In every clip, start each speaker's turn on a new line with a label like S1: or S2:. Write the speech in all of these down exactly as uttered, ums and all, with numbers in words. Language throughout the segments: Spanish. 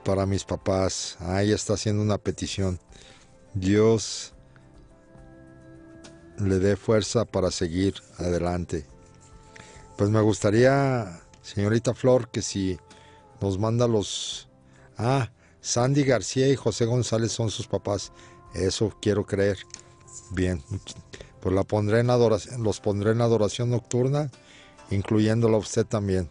S1: para mis papás. Ah, ella está haciendo una petición. Dios le dé fuerza para seguir adelante. Pues me gustaría, señorita Flor, que si nos manda los... Ah, Sandy García y José González son sus papás. Eso quiero creer. Bien, pues la pondré en adoración, los pondré en adoración nocturna, incluyéndola a usted también.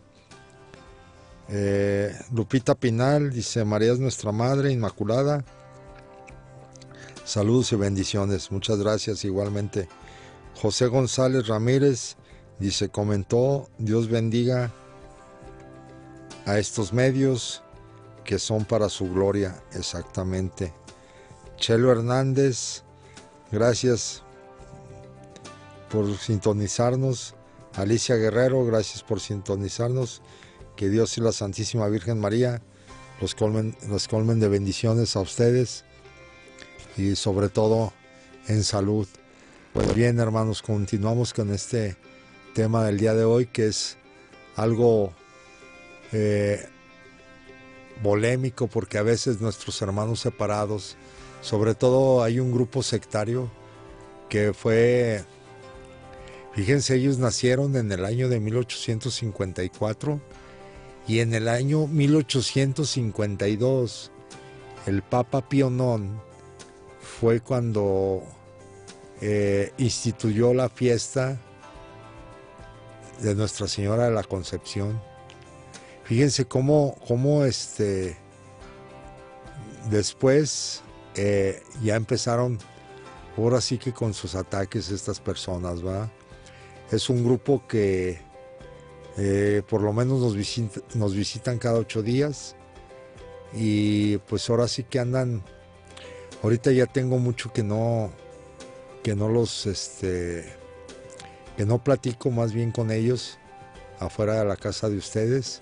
S1: Eh, Lupita Pinal dice: María es nuestra Madre Inmaculada. Saludos y bendiciones. Muchas gracias igualmente. José González Ramírez dice: comentó, Dios bendiga a estos medios que son para su gloria. Exactamente. Chelo Hernández, gracias por sintonizarnos. Alicia Guerrero, gracias por sintonizarnos. Que Dios y la Santísima Virgen María los colmen, los colmen de bendiciones a ustedes y sobre todo en salud. Pues bien, hermanos, continuamos con este tema del día de hoy, que es algo eh, polémico, porque a veces nuestros hermanos separados, sobre todo hay un grupo sectario que fue, fíjense, ellos nacieron en el año de mil ochocientos cincuenta y cuatro y en el año mil ochocientos cincuenta y dos el Papa Pío noveno fue cuando eh, instituyó la fiesta de Nuestra Señora de la Concepción. Fíjense cómo, cómo este, después eh, ya empezaron, ahora sí que con sus ataques estas personas, ¿va? Es un grupo que eh, por lo menos nos, visita, nos visitan cada ocho días y pues ahora sí que andan, ahorita ya tengo mucho que no, que no los, este, que no platico más bien con ellos afuera de la casa de ustedes,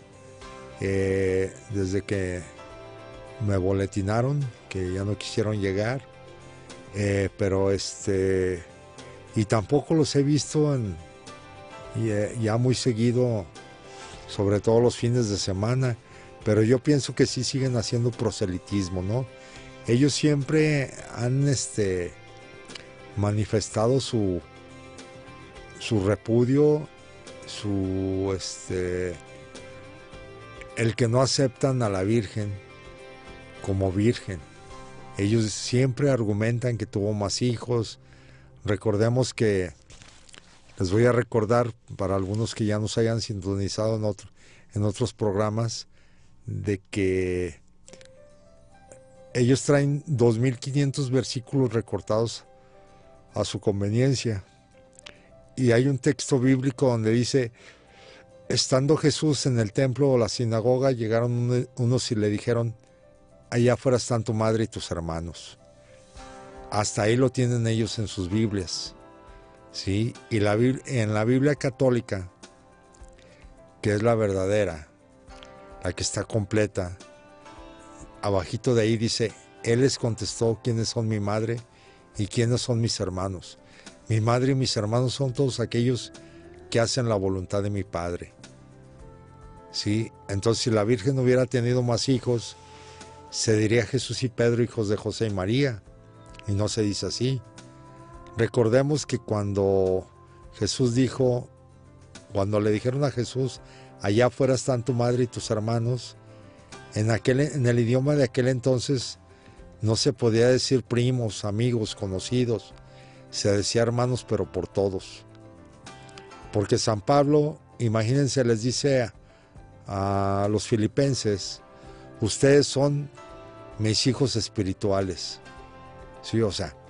S1: eh, desde que me boletinaron que ya no quisieron llegar, eh, pero este, y tampoco los he visto en, eh, ya muy seguido, sobre todo los fines de semana, pero yo pienso que sí siguen haciendo proselitismo, ¿no? Ellos siempre han este, manifestado su, su repudio, su este, el que no aceptan a la Virgen como Virgen. Ellos siempre argumentan que tuvo más hijos. Recordemos que, les voy a recordar para algunos que ya nos hayan sintonizado en, otro, en otros programas, de que ellos traen dos mil quinientos versículos recortados a su conveniencia. Y hay un texto bíblico donde dice: estando Jesús en el templo o la sinagoga, llegaron unos y le dijeron: allá afuera están tu madre y tus hermanos. Hasta ahí lo tienen ellos en sus Biblias, ¿sí? Y la, en la Biblia católica, que es la verdadera, la que está completa, abajito de ahí dice: Él les contestó quiénes son mi madre y quiénes son mis hermanos. Mi madre y mis hermanos son todos aquellos que hacen la voluntad de mi Padre. ¿Sí? Entonces, si la Virgen hubiera tenido más hijos, se diría Jesús y Pedro, hijos de José y María, y no se dice así. Recordemos que cuando Jesús dijo, cuando le dijeron a Jesús: allá afuera están tu madre y tus hermanos, en, aquel, en el idioma de aquel entonces no se podía decir primos, amigos, conocidos, se decía hermanos, pero por todos. Porque San Pablo, imagínense, les dice a, a los filipenses: ustedes son mis hijos espirituales. Sí, o sea,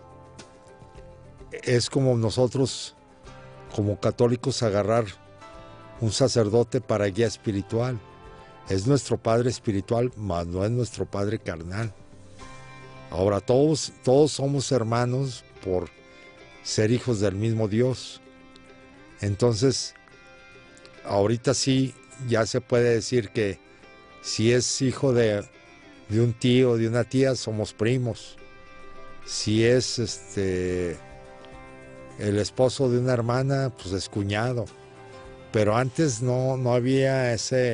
S1: es como nosotros, como católicos, agarrar un sacerdote para guía espiritual. Es nuestro padre espiritual, mas no es nuestro padre carnal. Ahora, todos, todos somos hermanos por ser hijos del mismo Dios. Entonces, ahorita sí, ya se puede decir que si es hijo de, de un tío o de una tía, somos primos. Si es este el esposo de una hermana, pues es cuñado. Pero antes no, no había ese